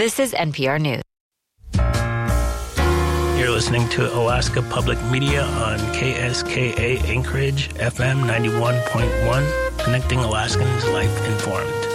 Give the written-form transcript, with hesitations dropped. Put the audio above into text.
This is NPR News. You're listening to Alaska Public Media on KSKA Anchorage, FM 91.1, connecting Alaskans life informed.